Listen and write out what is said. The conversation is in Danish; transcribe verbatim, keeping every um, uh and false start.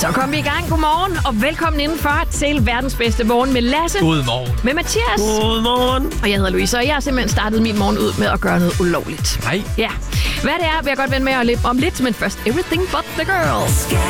Så kom vi i gang. Godmorgen og velkommen indenfor til verdens bedste morgen med Lasse. Godmorgen. Med Mathias. Godmorgen. Og jeg hedder Louise, og jeg har simpelthen startet min morgen ud med at gøre noget ulovligt. Nej. Ja. Hvad det er, vil jeg godt vende med om lidt, men først Everything But The Girl.